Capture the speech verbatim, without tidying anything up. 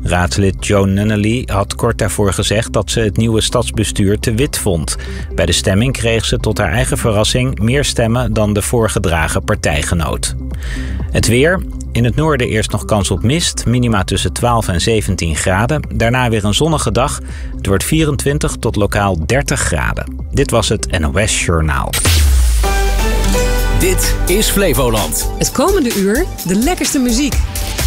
Raadslid Joan Nunnally had kort daarvoor gezegd dat ze het nieuwe stadsbestuur te wit vond. Bij de stemming kreeg ze tot haar eigen verrassing meer stemmen dan de voorgedragen partijgenoot. Het weer. In het noorden eerst nog kans op mist, minima tussen twaalf en zeventien graden. Daarna weer een zonnige dag. Het wordt vierentwintig tot lokaal dertig graden. Dit was het N O S Journaal. Dit is Flevoland. Het komende uur de lekkerste muziek.